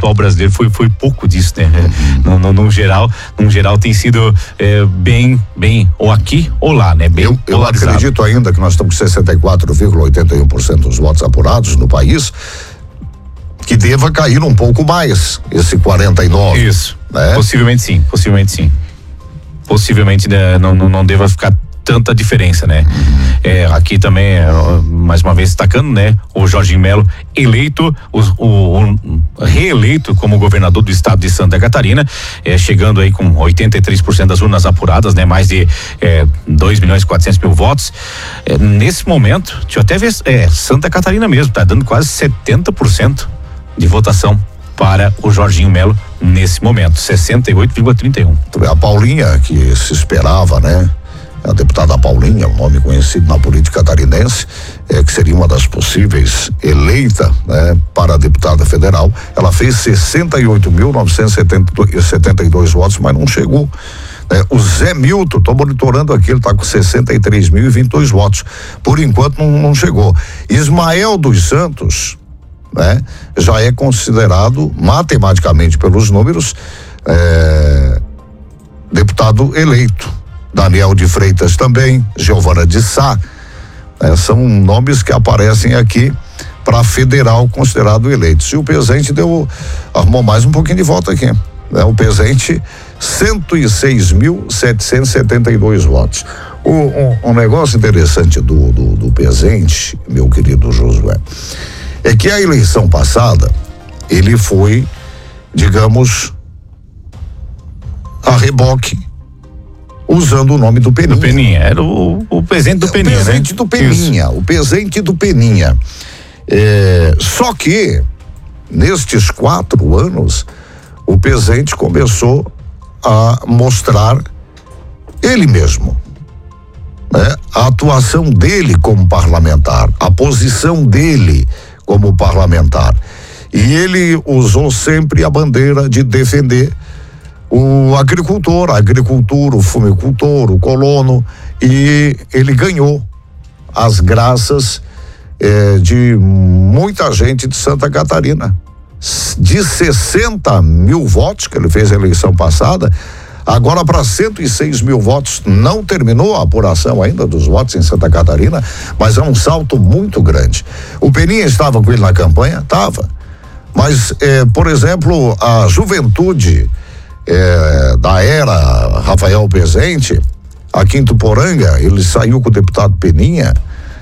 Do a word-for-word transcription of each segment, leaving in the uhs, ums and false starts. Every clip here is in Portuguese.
percentual brasileiro foi, foi pouco disso, né? No, no, no geral, no geral tem sido é, bem, bem, ou aqui ou lá, né? Bem eu, eu acredito ainda que nós estamos com sessenta e quatro vírgula oitenta e um por cento dos votos apurados no país, que deva cair um pouco mais, esse quarenta e nove. Isso, né? Possivelmente sim, possivelmente sim. Possivelmente né, não, não, não deva ficar tanta diferença, né? Uhum. É, aqui também, mais uma vez destacando, né? O Jorginho Melo eleito, o, o, o reeleito como governador do estado de Santa Catarina, é, chegando aí com oitenta e três por cento das urnas apuradas, né? Mais de é, dois milhões e quatrocentos mil votos. É, nesse momento, deixa eu até ver, é, Santa Catarina mesmo, tá dando quase setenta por cento de votação para o Jorginho Melo nesse momento, sessenta e oito vírgula trinta e um. A Paulinha, que se esperava, né? A deputada Paulinha, um nome conhecido na política catarinense, é, que seria uma das possíveis eleita, né, para a deputada federal. Ela fez sessenta e oito mil novecentos e setenta e dois votos, mas não chegou. Né? O Zé Milton, estou monitorando aqui, ele está com sessenta e três mil e vinte e dois votos. Por enquanto não, não chegou. Ismael dos Santos, né, já é considerado matematicamente pelos números é, deputado eleito. Daniel de Freitas também, Giovana de Sá, né, são nomes que aparecem aqui para federal considerado eleito. E o Pezente deu, arrumou mais um pouquinho de voto aqui, né? O Pezente, cento e seis mil setecentos e setenta e dois votos. O, um, um negócio interessante do, do, do Pezente, meu querido Josué, é que a eleição passada, ele foi, digamos, a reboque, usando o nome do Peninha. Do Peninha, era o, o presente do Peninha, o presente né? do Peninha, Isso. o presente do Peninha. É, só que, nestes quatro anos, o presente começou a mostrar ele mesmo, né? A atuação dele como parlamentar, a posição dele como parlamentar. E ele usou sempre a bandeira de defender o agricultor, a agricultura, o fumicultor, o colono, e ele ganhou as graças eh, de muita gente de Santa Catarina. De sessenta mil votos que ele fez a eleição passada, agora para cento e seis mil votos. Não terminou a apuração ainda dos votos em Santa Catarina, mas é um salto muito grande. O Peninha estava com ele na campanha? Estava. Mas, eh, por exemplo, a juventude É, da era Rafael Pezente, aqui em Tuporanga, ele saiu com o deputado Peninha.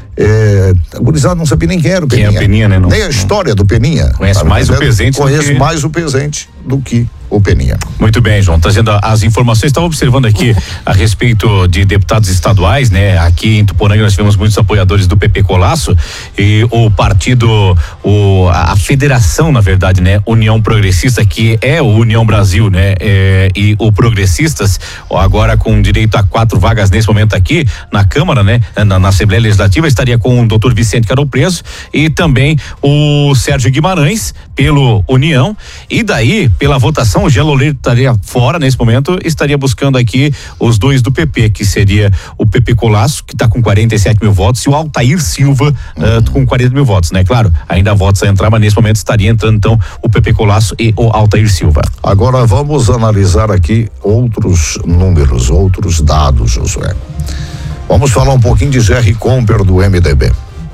É, a gurizada não sabia nem quem era o Peninha. Quem é o Peninha, né? Não, nem a história do Peninha. Conhece mais o Pezente. Conheço mais o Pezente do que o Peninha. Muito bem, João, trazendo as informações. Estava observando aqui a respeito de deputados estaduais, né? Aqui em Tuporanga nós tivemos muitos apoiadores do P P Colasso e o partido, o, a federação, na verdade, né? União Progressista, que é o União Brasil, né? É, e o Progressistas, agora com direito a quatro vagas nesse momento aqui na Câmara, né? Na, na Assembleia Legislativa, estaria com o doutor Vicente Carol Preso e também o Sérgio Guimarães, pelo União, e daí, pela votação, o Jean Loureiro estaria fora nesse momento, estaria buscando aqui os dois do P P, que seria o P P Colasso, que está com quarenta e sete mil votos, e o Altair Silva, uhum. uh, com quarenta mil votos, né? Claro, ainda há votos a entrar, mas nesse momento estaria entrando então o P P Colasso e o Altair Silva. Agora vamos analisar aqui outros números, outros dados, Josué. Vamos falar um pouquinho de Jerry Comper do M D B.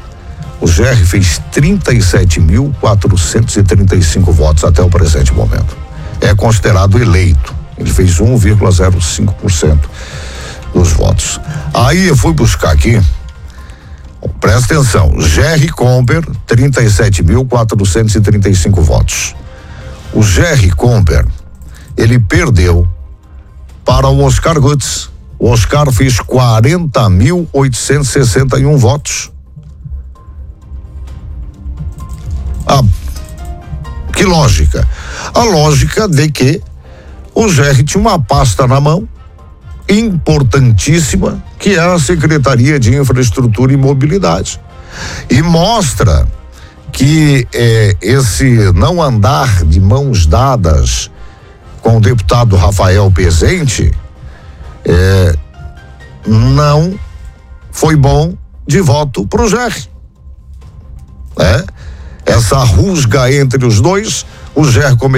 O Jerry fez trinta e sete mil quatrocentos e trinta e cinco votos até o presente momento. É considerado eleito. Ele fez um vírgula zero cinco por cento dos votos. Aí eu fui buscar aqui, presta atenção, Jerry Comper, trinta e sete mil quatrocentos e trinta e cinco votos. O Jerry Comper, ele perdeu para o Oscar Gutz. O Oscar fez quarenta mil oitocentos e sessenta e um votos. Ah, que lógica? A lógica de que o Jerry tinha uma pasta na mão importantíssima, que é a Secretaria de Infraestrutura e Mobilidade. E mostra que eh, esse não andar de mãos dadas com o deputado Rafael Pezente eh, não foi bom de voto para o Jerry. Né? Essa rusga entre os dois, o Jerry